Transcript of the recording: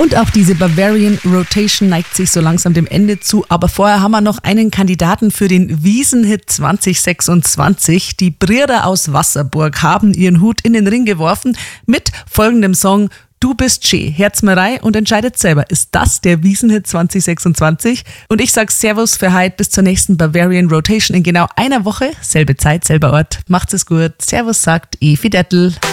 Und auch diese Bavarian Rotation neigt sich so langsam dem Ende zu. Aber vorher haben wir noch einen Kandidaten für den Wiesenhit 2026. Die Brierer aus Wasserburg haben ihren Hut in den Ring geworfen mit folgendem Song Du bist schön. Hört's mal rein und entscheidet selber. Ist das der Wiesenhit 2026? Und ich sag Servus für heute. Bis zur nächsten Bavarian Rotation in genau einer Woche. Selbe Zeit, selber Ort. Macht's es gut. Servus sagt Evi Dettel.